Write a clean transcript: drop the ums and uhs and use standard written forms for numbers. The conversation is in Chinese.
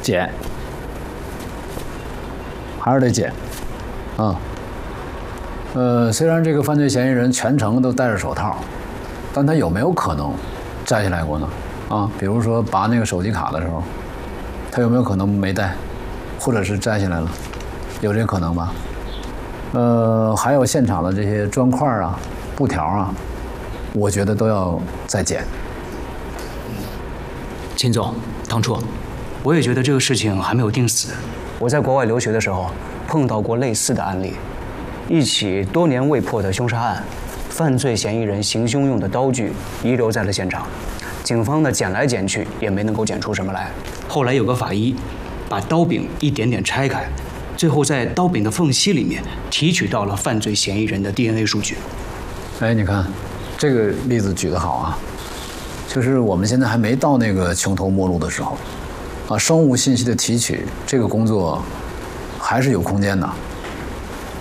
捡，还是得捡，啊。虽然这个犯罪嫌疑人全程都戴着手套，但他有没有可能摘下来过呢？啊，比如说拔那个手机卡的时候，他有没有可能没戴，或者是摘下来了？有这个可能吧？还有现场的这些砖块啊、布条啊，我觉得都要再捡。 秦总，唐初，我也觉得这个事情还没有定死。我在国外留学的时候碰到过类似的案例。一起多年未破的凶杀案，犯罪嫌疑人行凶用的刀具遗留在了现场，警方呢捡来捡去也没能够捡出什么来。后来有个法医把刀柄一点点拆开，最后在刀柄的缝隙里面提取到了犯罪嫌疑人的 DNA 数据。 哎，你看，这个例子举得好啊，就是我们现在还没到那个穷途末路的时候，啊，生物信息的提取这个工作还是有空间的。